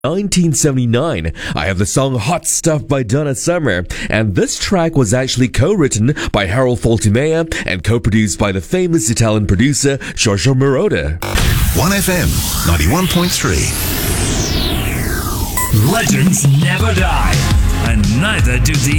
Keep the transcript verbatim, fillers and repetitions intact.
nineteen seventy-nine, I have the song Hot Stuff by Donna Summer, and this track was actually co-written by Harold Faltermeyer and co-produced by the famous Italian producer Giorgio Moroder. one F M ninety-one point three. Legends never die, and neither do the